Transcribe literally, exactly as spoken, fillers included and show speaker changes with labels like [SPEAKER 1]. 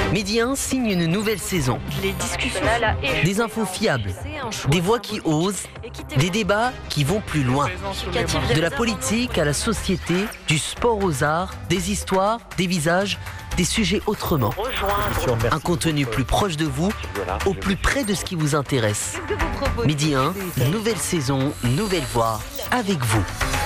[SPEAKER 1] Midi un signe une nouvelle saison.
[SPEAKER 2] Les discussions,
[SPEAKER 1] des infos fiables, des voix qui osent, des débats qui vont plus loin. De la politique à la société, du sport aux arts, des histoires, des visages, des sujets autrement. Un contenu plus proche de vous, au plus près de ce qui vous intéresse. Midi un, nouvelle saison, nouvelle voix, avec vous.